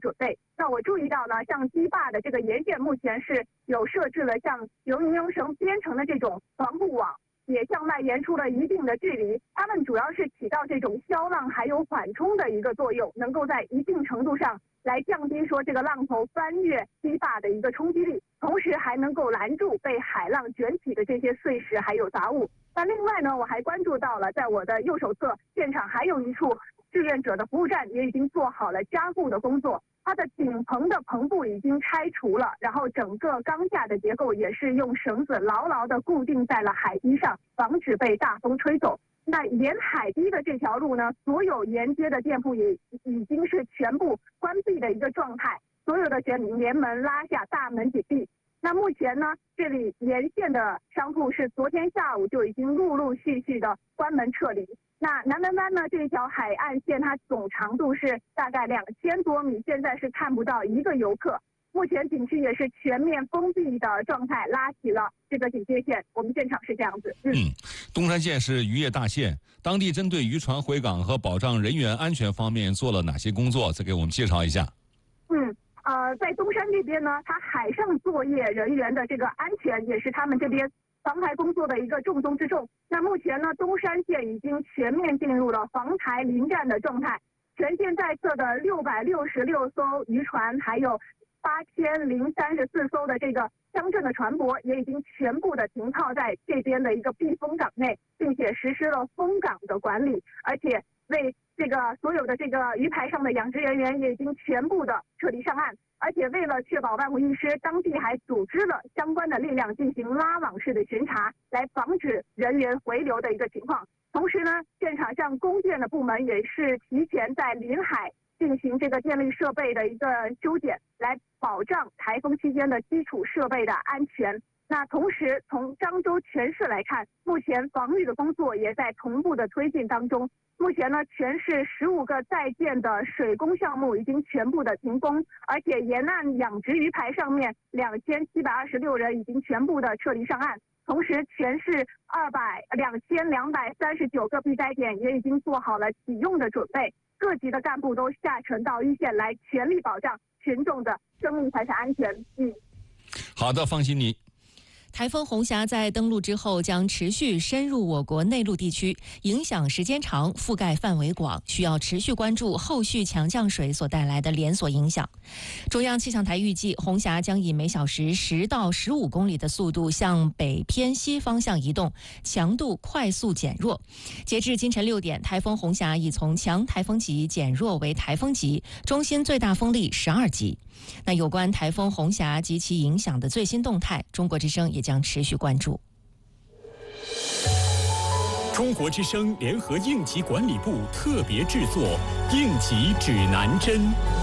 准备。那我注意到呢，像堤坝的这个沿线目前是有设置了像由尼龙绳编成的这种防护网，也向外延出了一定的距离。它们主要是起到这种消浪还有缓冲的一个作用，能够在一定程度上来降低说这个浪头翻越堤坝的一个冲击力，同时还能够拦住被海浪卷起的这些碎石还有杂物。那另外呢，我还关注到了，在我的右手侧现场还有一处志愿者的服务站也已经做好了加固的工作，它的顶棚的棚部已经拆除了，然后整个钢架的结构也是用绳子牢牢地固定在了海堤上，防止被大风吹走。那沿海堤的这条路呢，所有沿街的店铺也已经是全部关闭的一个状态，所有的店连门拉下，大门紧闭。那目前呢，这里沿线的商铺是昨天下午就已经陆陆续续的关门撤离。那南门湾呢，这一条海岸线它总长度是大概2000多米，现在是看不到一个游客。目前景区也是全面封闭的状态，拉起了这个警戒线。我们现场是这样子。 东山县是渔业大县，当地针对渔船回港和保障人员安全方面做了哪些工作？再给我们介绍一下。 在东山这边呢，它海上作业人员的这个安全也是他们这边防台工作的一个重中之重。那目前呢，东山县已经全面进入了防台临战的状态，全线在侧的666艘渔船，还有8034艘的这个乡镇的船舶，也已经全部的停靠在这边的一个避风港内，并且实施了封港的管理，而且为这个所有的这个渔排上的养殖人员也已经全部的撤离上岸，而且为了确保万无一失，当地还组织了相关的力量进行拉网式的巡查，来防止人员回流的一个情况。同时呢，现场像供电的部门也是提前在临海进行这个电力设备的一个修剪，来保障台风期间的基础设备的安全。那同时从漳州全市来看，目前防御的工作也在同步的推进当中。目前呢，全市15个在建的水工项目已经全部的停工，而且沿岸养殖鱼排上面2726人已经全部的撤离上岸。同时，全市2239个避灾点也已经做好了启用的准备，各级的干部都下沉到一线来，全力保障群众的生命财产安全。 好的，放心你。 台风红霞在登陆之后将持续深入我国内陆地区，影响时间长，覆盖范围广，需要持续关注后续强降水所带来的连锁影响。中央气象台预计，红霞将以每小时10到15公里的速度向北偏西方向移动，强度快速减弱。截至今晨6点，台风红霞已从强台风级减弱为台风级，中心最大风力12级。那有关台风红霞及其影响的最新动态，中国之声也将持续关注。 中国之声联合应急管理部特别制作《应急指南针》。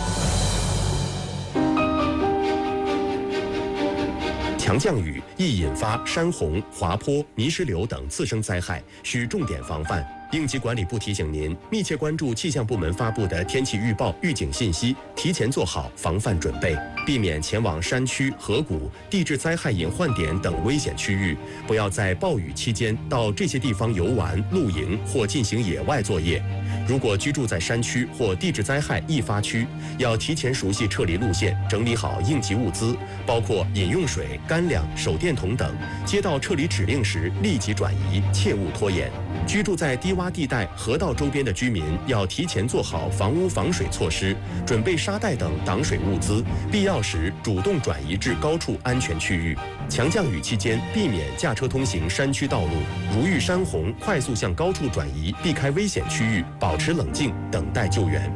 强降雨易引发山洪、滑坡、泥石流等次生灾害，需重点防范。应急管理部提醒您，密切关注气象部门发布的天气预报、预警信息，提前做好防范准备，避免前往山区、河谷、地质灾害隐患点等危险区域。不要在暴雨期间到这些地方游玩、露营或进行野外作业。如果居住在山区或地质灾害易发区，要提前熟悉撤离路线，整理好应急物资，包括饮用水、干粮、手电筒等。接到撤离指令时，立即转移，切勿拖延。居住在低洼地带、河道周边的居民要提前做好房屋防水措施，准备沙袋等挡水物资，必要时主动转移至高处安全区域。强降雨期间，避免驾车通行山区道路，如遇山洪，快速向高处转移，避开危险区域，保持冷静，等待救援。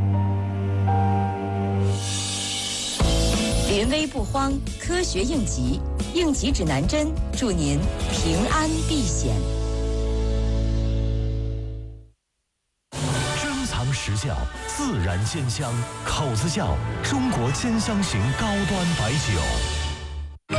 临危不慌，科学应急，应急指南针，祝您平安避险。 时效，自然鲜香，口子窖中国兼香型高端白酒。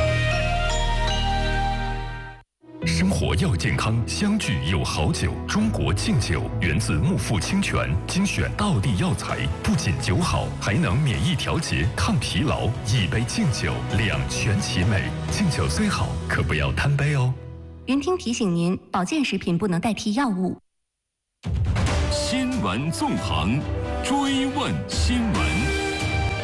生活要健康，相聚有好酒。中国敬酒源自木富清泉，精选道地药材，不仅酒好，还能免疫调节、抗疲劳。一杯敬酒，两全其美。敬酒虽好，可不要贪杯哦。 云听提醒您，保健食品不能代替药物。 新闻纵横，追问新闻。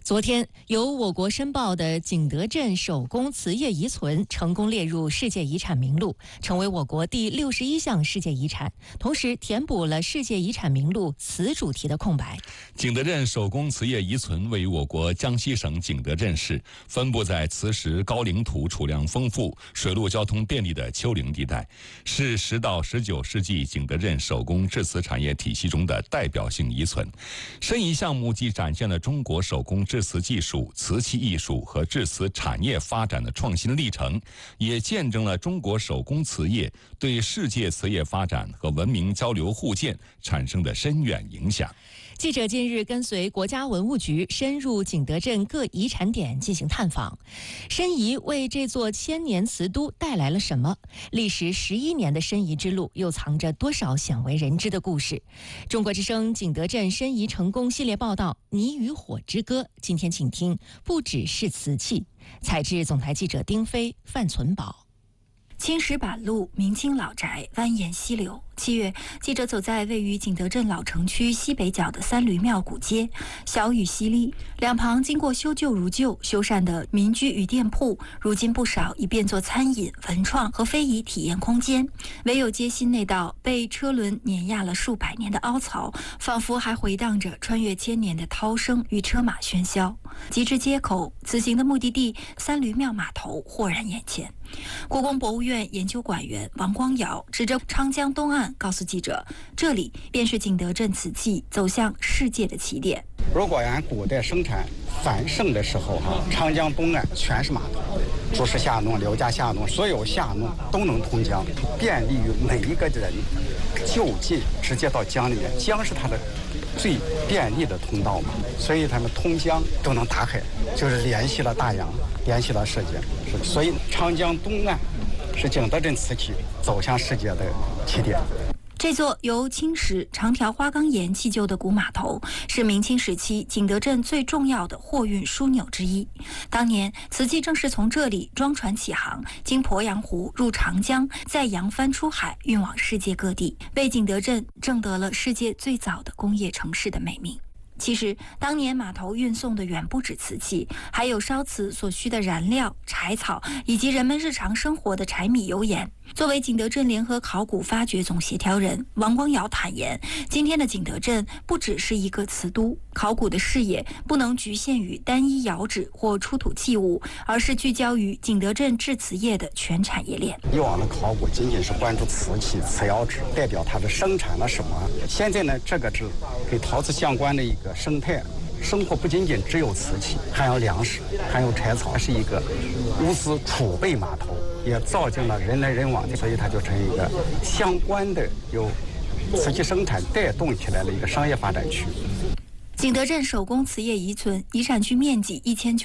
昨天，由我国申报的景德镇手工瓷业遗存成功列入世界遗产名录，成为我国第61项世界遗产，同时填补了世界遗产名录瓷主题的空白。 景德镇手工瓷业遗存位于我国江西省景德镇市，分布在磁石高岭土储量丰富、水陆交通便利的丘陵地带，是10到19世纪景德镇手工制瓷产业体系中的代表性遗存。申遗项目既展现了中国手工制瓷技术、瓷器艺术和制瓷产业发展的创新历程，也见证了中国手工瓷业对世界瓷业发展和文明交流互鉴产生的深远影响。 记者近日跟随国家文物局深入景德镇各遗产点进行探访，申遗为这座千年瓷都带来了什么？历时11年的申遗之路又藏着多少鲜为人知的故事？中国之声景德镇申遗成功系列报道《泥与火之歌》，今天请听不只是瓷器。采制总台记者丁飞、范存宝。 青石板路，明清老宅蜿蜒溪流。7月，记者走在位于景德镇老城区西北角的三驴庙古街，小雨淅沥，两旁经过修旧如旧修缮的民居与店铺，如今不少已变作餐饮、文创和非遗体验空间。唯有街心那道被车轮碾压了数百年的凹槽，仿佛还回荡着穿越千年的涛声与车马喧嚣。及至街口，此行的目的地三驴庙码头豁然眼前。故宫博物院研究馆员王光尧指着长江东岸告诉记者，这里便是景德镇瓷器走向世界的起点。 如果按古代生产繁盛的时候长江东岸全是码头，朱氏下弄、刘家下弄，所有下弄都能通江，便利于每一个人就近直接到江里面。江是它的最便利的通道嘛，所以他们通江都能打海，就是联系了大洋，联系了世界。所以长江东岸是景德镇瓷器走向世界的起点。 这座由青石、长条花岗岩砌就的古码头，是明清时期景德镇最重要的货运枢纽之一。当年，瓷器正是从这里装船起航，经鄱阳湖入长江，再扬帆出海，运往世界各地，为景德镇挣得了世界最早的工业城市的美名。其实，当年码头运送的远不止瓷器，还有烧瓷所需的燃料、柴草，以及人们日常生活的柴米油盐。作为景德镇联合考古发掘总协调人，王光尧坦言，今天的景德镇不只是一个瓷都，考古的视野不能局限于单一窑址或出土器物，而是聚焦于景德镇制瓷业的全产业链。 以往的考古仅仅是关注瓷器、瓷窑址，代表它的生产了什么。现在呢，这个是跟陶瓷相关的一个生态。生活不仅仅只有瓷器，还有粮食，还有柴草，是一个物资储备码头，也造就了人来人往的，所以它就成一个相关的由瓷器生产带动起来的一个商业发展区。 景德镇手工瓷业遗存遗产区面积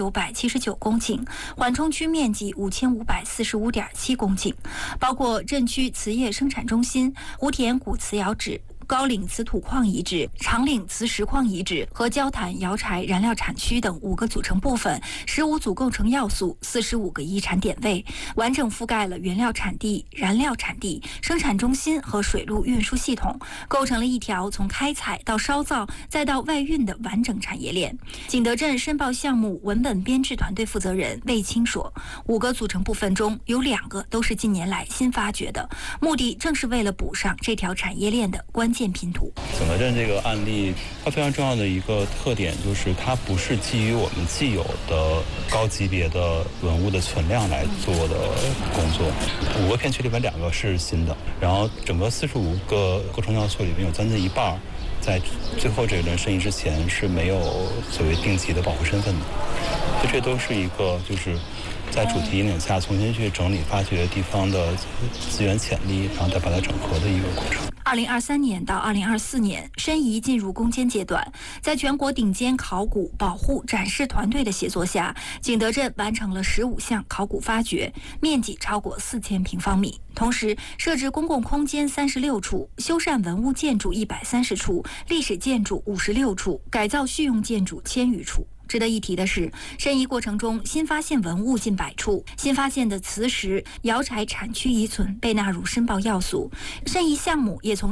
1979公顷，缓冲区面积5545.7公顷，包括镇区瓷业生产中心、湖田古瓷窑址、高岭瓷土矿遗址、长岭瓷石矿遗址和焦炭窑柴燃料产区等5个组成部分，15组构成要素，45个遗产点位，完整覆盖了原料产地、燃料产地、生产中心和水路运输系统，构成了一条从开采到烧造再到外运的完整产业链。景德镇申报项目文本编制团队负责人魏青说，5个组成部分中有2个都是近年来新发掘的，目的正是为了补上这条产业链的关键拼图。 景德镇这个案例，它非常重要的一个特点就是它不是基于我们既有的高级别的文物的存量来做的工作。5个片区里面2个是新的，然后整个45个构成要素里面有将近一半在最后这一轮申遗之前是没有所谓定级的保护身份的，所以这都是一个就是在主题引领下重新去整理发掘地方的资源潜力，然后再把它整合的一个过程。 2023年到2024年，申遗进入攻坚阶段。在全国顶尖考古、保护、展示团队的协作下，景德镇完成了15项考古发掘，面积超过4000平方米。同时，设置公共空间36处，修缮文物建筑130处，历史建筑56处，改造蓄用建筑1000余处。值得一提的是，申遗过程中新发现文物近100处，新发现的瓷石、窑柴产区遗存被纳入申报要素。申遗项目也从